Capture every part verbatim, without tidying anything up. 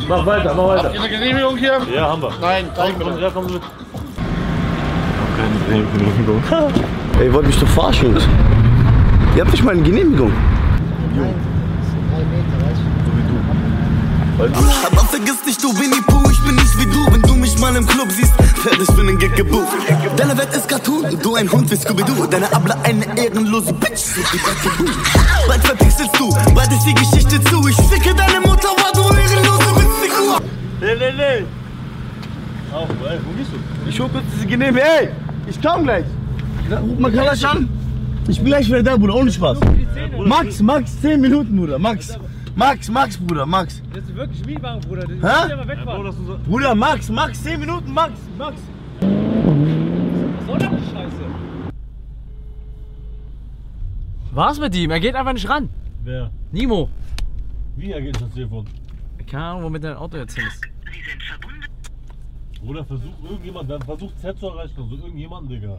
Mach weiter, mach weiter. Habt ihr eine Genehmigung hier? Ja, haben wir. Nein, zeig mir Ja, komm mit. Keine Genehmigung. Ey, ihr wollt mich doch verarschen, Jungs. Ihr habt nicht mal eine Genehmigung. Nein, drei Meter, weißt Aber vergiss nicht, du Winnie Pooh, ich bin nicht wie du. Wenn du mich mal im Club siehst, werde ich für den Gig gebucht. Deine Welt ist Cartoon, du ein Hund wie Scooby-Doo. Deine Abla eine ehrenlose Bitch, so wie Dacke. Bald verpixelst du, bald ist die Geschichte zu. Ich ficke deine Mutter, war du ehrenlose Witzfigur. Nee, nee, nee. Auf, ey, wo gehst du? Ich hol kurz diese Genehmigung. Ey, ich komm gleich. Ruf mal gleich an. Ich bin gleich wieder da, Bruder, ohne Spaß. Max, Max, zehn Minuten, Bruder, Max. Max, Max, Bruder, Max. Das ist wirklich Mietwagen, Bruder. Das Hä? aber wegfahren. Ja, Bruder, Max, Max, zehn Minuten, Max, Max. Was soll das die Scheiße? Was mit ihm? Er geht einfach nicht ran. Wer? Nimo. Wie er geht das Telefon? Keine Ahnung, womit dein Auto jetzt hin ist. Bruder, versuch irgendjemand, dann versucht Z zu erreichen, also irgendjemanden, Digga.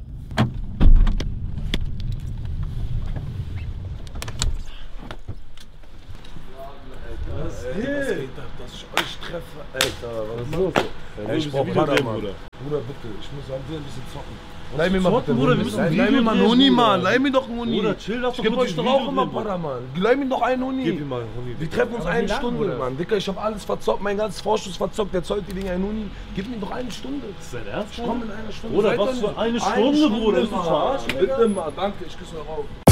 Was geht ab, dass ich euch treffe? Alter, was ist los? Ey, Ich brauch Padawan. Bruder, bitte, ich muss an dir ein bisschen zocken. Leih mir mal bitte, Bruder, wir müssen Leih Video mir mal einen drehen, Huni, Bruder. Mann. Leih mir doch einen Huni. Bruder, chill, lass Ich doch geb kurz euch ein doch Video auch immer drehen, Bruder. Padawan. Leih mir doch einen Huni. Gib ihm mal einen Huni. Wir treffen uns Aber eine wie lang, Stunde, Bruder? Mann. Dicker, ich hab alles verzockt, mein ganzes Vorschuss verzockt. Der zollt die Dinge einen Huni. Gib mir doch eine Stunde. Ist dein Ernst? Ich komm in einer Stunde. Bruder, Seid was doch für nicht- eine Stunde, Bruder? Ist das Mann. verarschen, Digga? Bitte mal, danke, ich küsse euch auf.